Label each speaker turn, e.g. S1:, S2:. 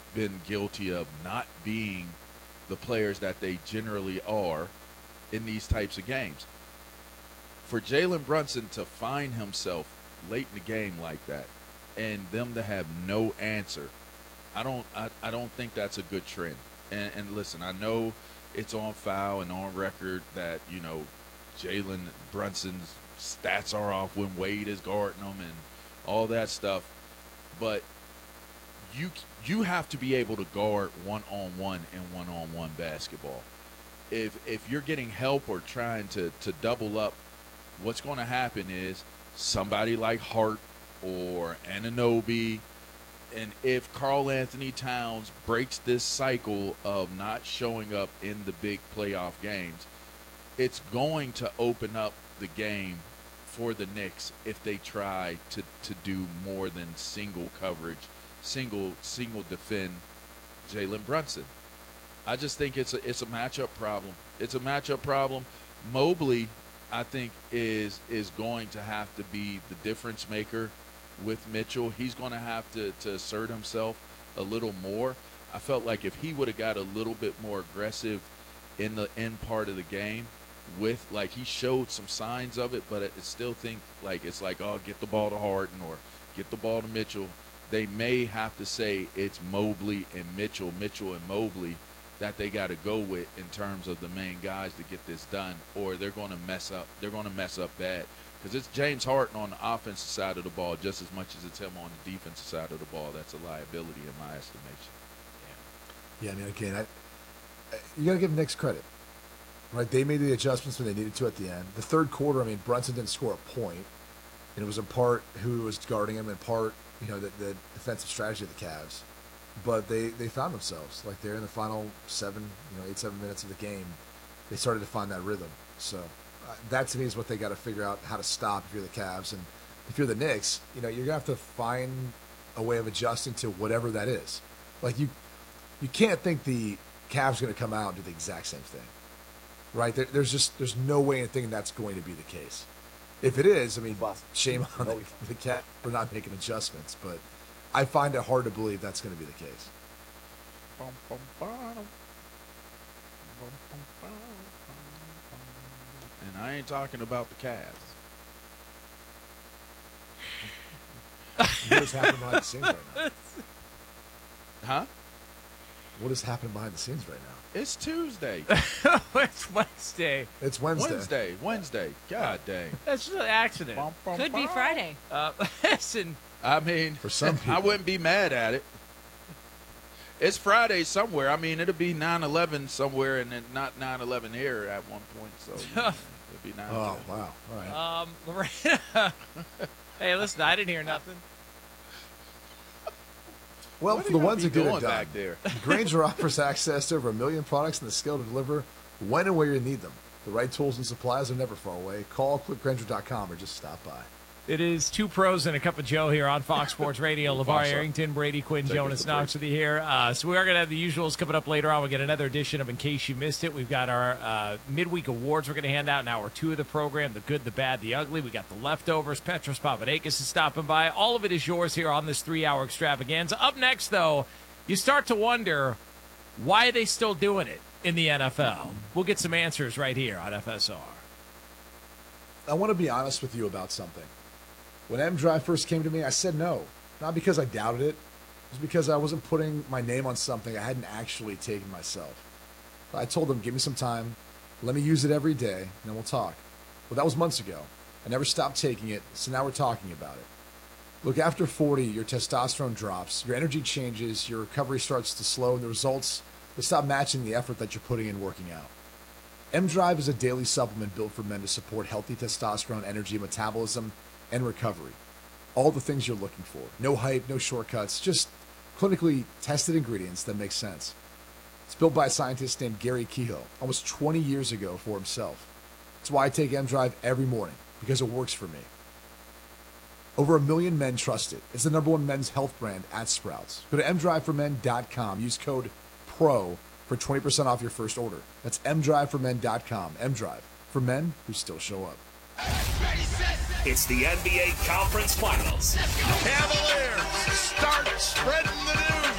S1: been guilty of not being the players that they generally are in these types of games. For Jalen Brunson to find himself late in the game like that and them to have no answer, I don't think that's a good trend. And listen, I know it's on file and on record that, Jalen Brunson's stats are off when Wade is guarding him and all that stuff. But you have to be able to guard one-on-one and one-on-one basketball. If you're getting help or trying to double up, what's going to happen is somebody like Hart or Anunoby, and if Karl Anthony Towns breaks this cycle of not showing up in the big playoff games, it's going to open up the game for the Knicks if they try to do more than single coverage, single defend Jalen Brunson. I just think it's a matchup problem. It's a matchup problem. Mobley, I think, is going to have to be the difference maker with Mitchell. He's going to have to assert himself a little more. I felt like if he would have got a little bit more aggressive in the end part of the game, with like he showed some signs of it, but I still think like it's like, oh, get the ball to Harden or get the ball to Mitchell. They may have to say it's Mobley and Mitchell and Mobley that they got to go with in terms of the main guys to get this done, or they're going to mess up. They're going to mess up bad because it's James Harden on the offensive side of the ball just as much as it's him on the defensive side of the ball. That's a liability in my estimation.
S2: Yeah, I mean, again, you got to give Knicks credit. Right, they made the adjustments when they needed to at the end. The third quarter, I mean, Brunson didn't score a point, and it was in part who was guarding him, in part, the defensive strategy of the Cavs. But they found themselves, like they're in the final 7 minutes of the game. They started to find that rhythm. So that to me is what they got to figure out how to stop if you're the Cavs. And if you're the Knicks, you're going to have to find a way of adjusting to whatever that is. Like you can't think the Cavs are going to come out and do the exact same thing. Right? There's no way in thinking that's going to be the case. If it is, I mean, shame on the Cavs for not making adjustments, but I find it hard to believe that's going to be the case.
S1: And I ain't talking about the Cavs.
S2: What is happening behind the scenes right now?
S1: Huh?
S2: What is happening behind the scenes right now?
S1: It's Tuesday.
S3: It's Wednesday.
S2: It's
S1: Wednesday. God dang.
S3: That's just an accident.
S4: Could be Friday.
S3: Listen.
S1: I mean,
S2: for some people,
S1: I wouldn't be mad at it. It's Friday somewhere. I mean, it'll be 9/11 somewhere, and then not 9/11 here at one point. So it'll be 9/11.
S2: Oh wow! All right.
S3: Lorena. Hey, listen, I didn't hear nothing.
S2: Well, for the ones that get it done,
S1: back there?
S2: Grainger offers access to over 1 million products and the skill to deliver when and where you need them. The right tools and supplies are never far away. Call, click Grainger.com, or just stop by.
S3: It is Two Pros and a Cup of Joe here on Fox Sports Radio. LeVar Arrington, Brady Quinn, Jonas Knox with you here. So we are going to have the usuals coming up later on. We'll get another edition of In Case You Missed It. We've got our midweek awards we're going to hand out in hour 2 of the program, the good, the bad, the ugly. We got the leftovers. Petros Papadakis is stopping by. All of it is yours here on this 3-hour extravaganza. Up next, though, you start to wonder, why are they still doing it in the NFL? We'll get some answers right here on FSR.
S2: I want to be honest with you about something. When M-Drive first came to me, I said no. Not because I doubted it. It was because I wasn't putting my name on something I hadn't actually taken myself. I told them, give me some time. Let me use it every day, and then we'll talk. Well, that was months ago. I never stopped taking it, so now we're talking about it. Look, after 40, your testosterone drops, your energy changes, your recovery starts to slow, and the results, they stop matching the effort that you're putting in working out. M-Drive is a daily supplement built for men to support healthy testosterone, energy, metabolism, and recovery. All the things you're looking for. No hype, no shortcuts, just clinically tested ingredients that make sense. It's built by a scientist named Gary Kehoe almost 20 years ago for himself. That's why I take M-Drive every morning, because it works for me. Over 1 million men trust it. It's the #1 men's health brand at Sprouts. Go to mdriveformen.com. Use code PRO for 20% off your first order. That's mdriveformen.com. M-Drive, for men who still show up.
S5: It's the NBA Conference Finals.
S6: Cavaliers start spreading the